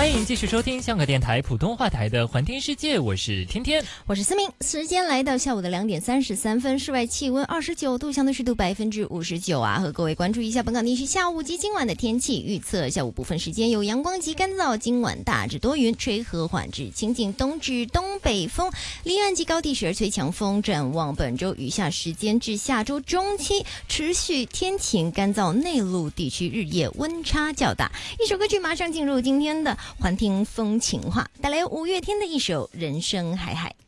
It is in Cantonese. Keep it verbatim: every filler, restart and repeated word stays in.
欢迎继续收听香港电台普通话台的环听世界，我是天天， 我是思明。时间来到下午的两点三十三分，室外气温二十九度，相对湿度百分之五十九啊。和各位关注一下本港地区下午及今晚的天气预测。下午部分时间有阳光及干燥，今晚大致多云，吹和缓至清劲东至东北风，离岸及高地时而吹强风。展望本周余下时间至下周中期，持续天晴干燥，内陆地区日夜温差较大。一首歌曲马上进入今天的环听风情话，带来五月天的一首《人生海海》。